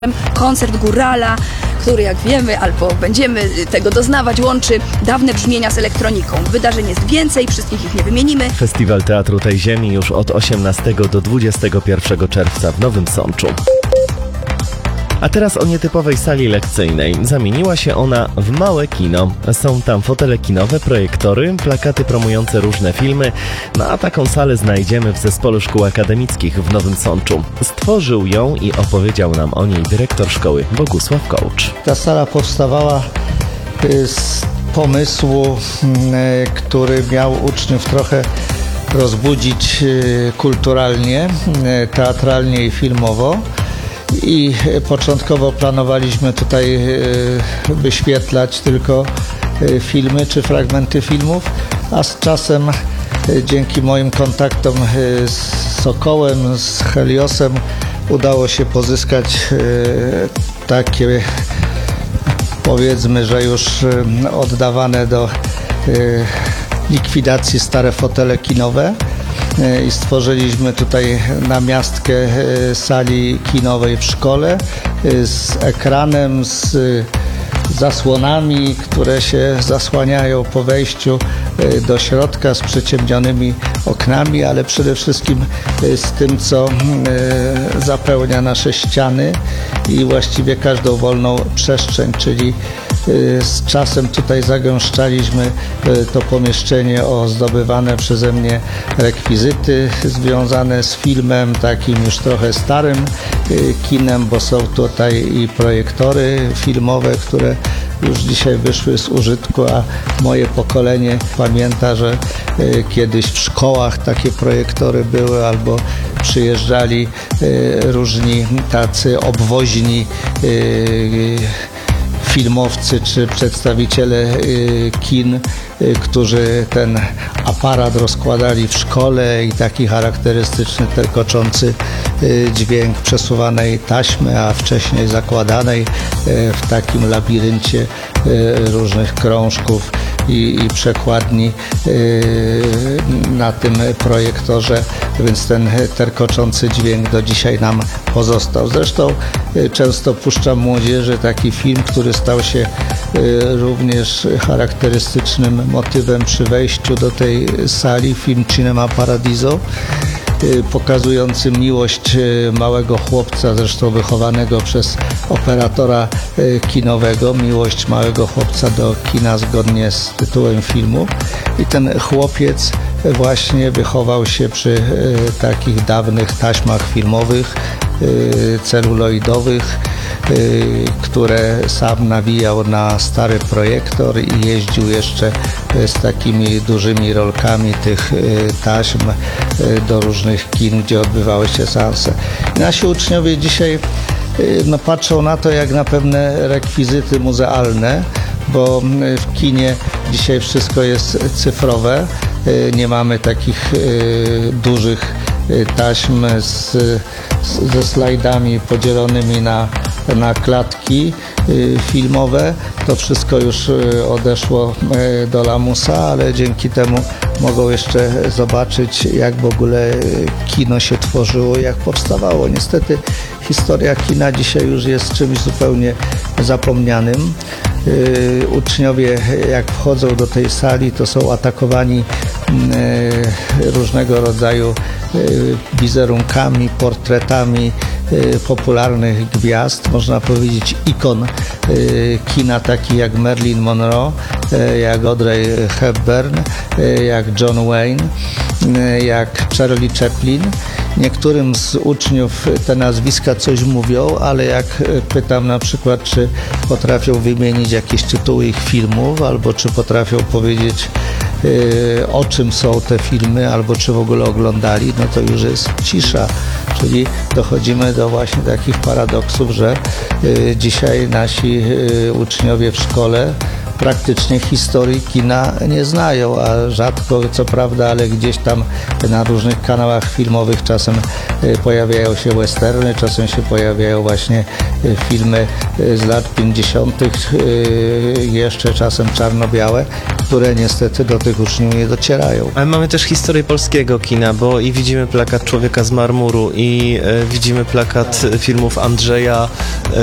Koncert Górala, który jak wiemy, albo będziemy tego doznawać, łączy dawne brzmienia z elektroniką. Wydarzeń jest więcej, wszystkich ich nie wymienimy. Festiwal Teatru tej Ziemi już od 18 do 21 czerwca w Nowym Sączu. A teraz o nietypowej sali lekcyjnej. Zamieniła się ona w małe kino. Są tam fotele kinowe, projektory, plakaty promujące różne filmy, a taką salę znajdziemy w Zespole Szkół Akademickich w Nowym Sączu. Stworzył ją i opowiedział nam o niej dyrektor szkoły Bogusław Kołcz. Ta sala powstawała z pomysłu, który miał uczniów trochę rozbudzić kulturalnie, teatralnie i filmowo. I początkowo planowaliśmy tutaj wyświetlać tylko filmy czy fragmenty filmów, a z czasem dzięki moim kontaktom z Sokołem, z Heliosem udało się pozyskać takie, powiedzmy, że już oddawane do likwidacji stare fotele kinowe. I stworzyliśmy tutaj namiastkę sali kinowej w szkole z ekranem, z zasłonami, które się zasłaniają po wejściu do środka, z przyciemnionymi oknami, ale przede wszystkim z tym, co zapełnia nasze ściany i właściwie każdą wolną przestrzeń, czyli z czasem tutaj zagęszczaliśmy to pomieszczenie o zdobywane przeze mnie rekwizyty związane z filmem, takim już trochę starym kinem, bo są tutaj i projektory filmowe, które już dzisiaj wyszły z użytku, a moje pokolenie pamięta, że kiedyś w szkołach takie projektory były, albo przyjeżdżali różni tacy obwoźni filmowcy czy przedstawiciele kin, którzy ten aparat rozkładali w szkole i taki charakterystyczny, terkoczący dźwięk przesuwanej taśmy, a wcześniej zakładanej w takim labiryncie różnych krążków i przekładni na tym projektorze, więc ten terkoczący dźwięk do dzisiaj nam pozostał. Zresztą często puszczam młodzieży taki film, który stał się również charakterystycznym motywem przy wejściu do tej sali, film Cinema Paradiso, pokazujący miłość małego chłopca, zresztą wychowanego przez operatora kinowego, miłość małego chłopca do kina zgodnie z tytułem filmu. I ten chłopiec właśnie wychował się przy takich dawnych taśmach filmowych, celuloidowych, które sam nawijał na stary projektor i jeździł jeszcze z takimi dużymi rolkami tych taśm do różnych kin, gdzie odbywały się seanse. Nasi uczniowie dzisiaj patrzą na to jak na pewne rekwizyty muzealne, bo w kinie dzisiaj wszystko jest cyfrowe. Nie mamy takich dużych taśm ze slajdami podzielonymi na klatki filmowe. To wszystko już odeszło do lamusa, ale dzięki temu mogą jeszcze zobaczyć, jak w ogóle kino się tworzyło, jak powstawało. Niestety historia kina dzisiaj już jest czymś zupełnie zapomnianym. Uczniowie, jak wchodzą do tej sali, to są atakowani różnego rodzaju wizerunkami, portretami popularnych gwiazd, można powiedzieć ikon kina, takich jak Marilyn Monroe, jak Audrey Hepburn, jak John Wayne, jak Charlie Chaplin. Niektórym z uczniów te nazwiska coś mówią, ale jak pytam na przykład, czy potrafią wymienić jakieś tytuły ich filmów, albo czy potrafią powiedzieć, o czym są te filmy, albo czy w ogóle oglądali, no to już jest cisza. Czyli dochodzimy do właśnie takich paradoksów, że dzisiaj nasi uczniowie w szkole praktycznie historii kina nie znają, a rzadko, co prawda, ale gdzieś tam na różnych kanałach filmowych czasem pojawiają się westerny, czasem się pojawiają właśnie filmy z lat 50., jeszcze czasem czarno-białe. które niestety do tych uczniów nie docierają. Ale mamy też historię polskiego kina, bo i widzimy plakat Człowieka z marmuru, i widzimy plakat filmów Andrzeja